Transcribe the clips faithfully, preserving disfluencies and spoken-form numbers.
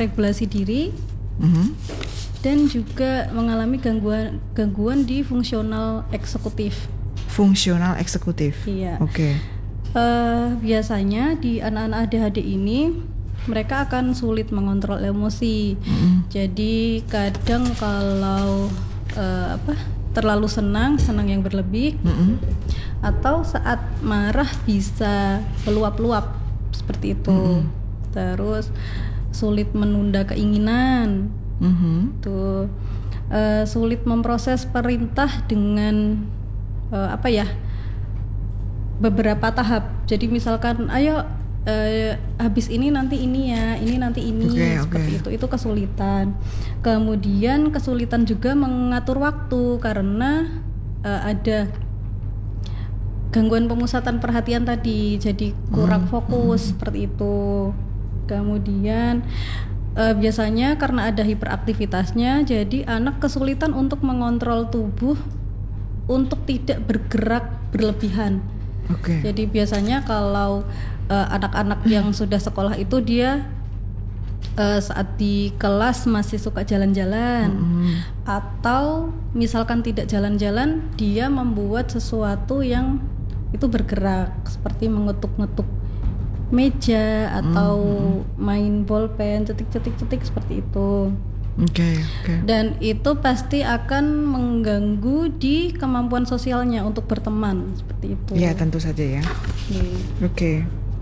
regulasi diri, mm-hmm. dan juga mengalami gangguan gangguan di fungsional eksekutif. Fungsional eksekutif. Iya. Oke. Okay. Uh, biasanya di anak-anak A D H D ini mereka akan sulit mengontrol emosi. Mm-hmm. Jadi kadang kalau uh, apa terlalu senang, senang yang berlebih, mm-hmm. atau saat marah bisa meluap-luap seperti itu. Mm-hmm. Terus sulit menunda keinginan. Mm-hmm. Tuh uh, sulit memproses perintah dengan uh, apa ya? beberapa tahap. Jadi misalkan ayo uh, habis ini nanti ini ya, ini nanti ini, okay, seperti okay. itu. Itu kesulitan. Kemudian kesulitan juga mengatur waktu karena uh, ada gangguan pemusatan perhatian tadi. Jadi kurang hmm. fokus hmm. seperti itu. Kemudian uh, biasanya karena ada hiperaktivitasnya, jadi anak kesulitan untuk mengontrol tubuh untuk tidak bergerak berlebihan. Okay. Jadi biasanya kalau uh, anak-anak yang sudah sekolah itu dia uh, saat di kelas masih suka jalan-jalan, mm-hmm. atau misalkan tidak jalan-jalan dia membuat sesuatu yang itu bergerak seperti mengetuk-ngetuk meja atau mm-hmm. main bolpen, cetik-cetik-cetik seperti itu. Oke, okay, oke. Okay. Dan itu pasti akan mengganggu di kemampuan sosialnya untuk berteman seperti itu. Ya, tentu saja ya. Okay. Oke. Okay.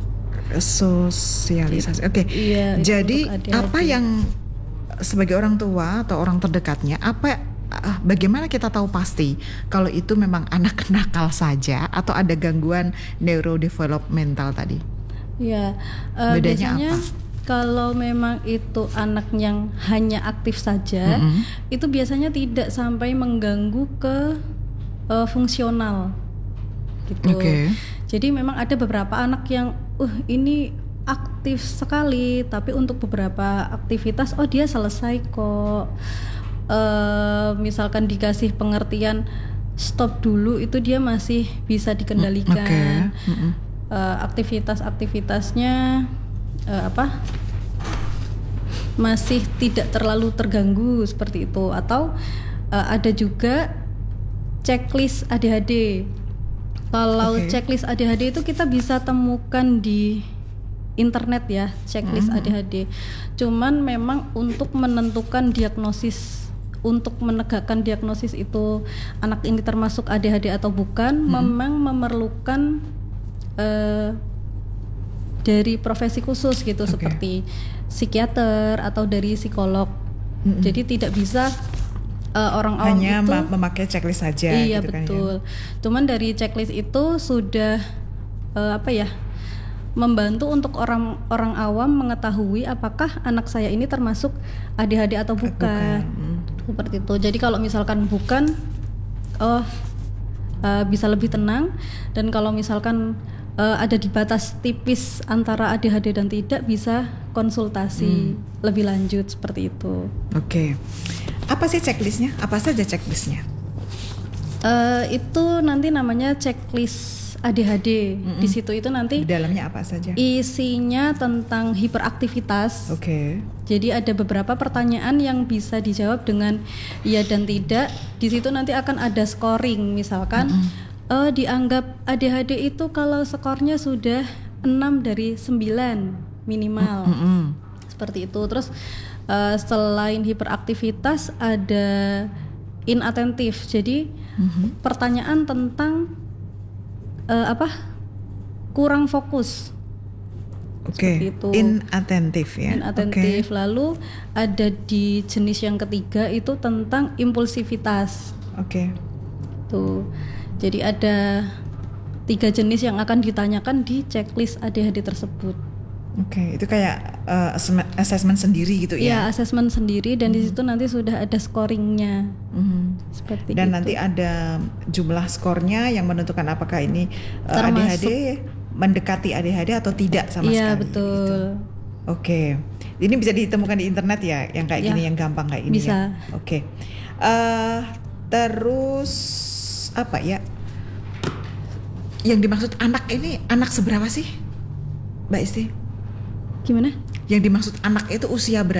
Sosialisasi. Oke. Okay. Iya, jadi apa yang sebagai orang tua atau orang terdekatnya, apa bagaimana kita tahu pasti kalau itu memang anak nakal saja atau ada gangguan neurodevelopmental tadi? Iya. Uh, Bedanya biasanya, apa? Kalau memang itu anak yang hanya aktif saja, mm-hmm. itu biasanya tidak sampai mengganggu ke uh, fungsional, gitu. Okay. Jadi memang ada beberapa anak yang, uh ini aktif sekali, tapi untuk beberapa aktivitas, oh dia selesai kok. Uh, misalkan dikasih pengertian stop dulu, itu dia masih bisa dikendalikan. Okay. Mm-hmm. Uh, aktivitas-aktivitasnya Uh, apa masih tidak terlalu terganggu seperti itu. Atau uh, ada juga checklist A D H D. Kalau okay. checklist A D H D itu kita bisa temukan di internet ya, checklist mm-hmm. A D H D. Cuman memang untuk menentukan diagnosis, untuk menegakkan diagnosis itu anak ini termasuk A D H D atau bukan, mm-hmm. memang memerlukan uh, dari profesi khusus gitu, okay. seperti psikiater atau dari psikolog. Mm-hmm. Jadi tidak bisa uh, orang awam hanya itu hanya memakai checklist saja. Iya gitu betul. Kan, ya? Cuman dari checklist itu sudah uh, apa ya? membantu untuk orang-orang awam mengetahui apakah anak saya ini termasuk A D H D atau bukan. bukan. Hmm. Seperti itu. Jadi kalau misalkan bukan, oh uh, bisa lebih tenang. Dan kalau misalkan Uh, ada di batas tipis antara A D H D dan tidak, bisa konsultasi hmm. lebih lanjut seperti itu. Oke, okay. Apa sih checklistnya? Apa saja checklistnya? Uh, itu nanti namanya checklist A D H D. Mm-hmm. Di situ itu nanti di dalamnya apa saja? Isinya tentang hiperaktivitas. Oke. Okay. Jadi ada beberapa pertanyaan yang bisa dijawab dengan iya dan tidak. Di situ nanti akan ada scoring, misalkan. Mm-hmm. Uh, dianggap A D H D itu kalau skornya sudah enam dari sembilan minimal. Mm-hmm. Seperti itu. Terus uh, selain hiperaktivitas ada inatentif. Jadi mm-hmm. pertanyaan tentang uh, apa? kurang fokus. Oke. Okay. Inatentif ya. Inatentif. Okay. Lalu ada di jenis yang ketiga itu tentang impulsivitas. Oke. Okay. Tuh. Jadi ada tiga jenis yang akan ditanyakan di checklist A D H D tersebut. Oke, okay, itu kayak uh, assessment sendiri gitu ya? Iya, assessment sendiri dan mm-hmm. di situ nanti sudah ada scoringnya. Mm-hmm. Seperti dan itu. Nanti ada jumlah skornya yang menentukan apakah ini uh, A D H D mendekati A D H D atau tidak sama iya, sekali. Iya betul. Gitu. Oke, okay. Ini bisa ditemukan di internet ya, yang kayak ya, gini, yang gampang kayak ini bisa. Ya. Oke, okay. uh, terus apa ya yang dimaksud anak ini, anak seberapa sih Mbak Isti? Gimana? Yang dimaksud anak itu usia berapa?